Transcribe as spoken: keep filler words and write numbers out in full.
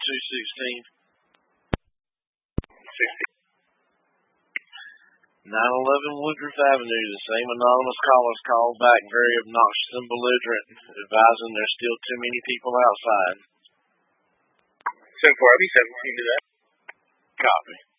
two sixteen. nine eleven Woodruff Avenue, the same anonymous callers called back very obnoxious and belligerent, advising there's still too many people outside. seven four, I'll be seventeen to that. Copy.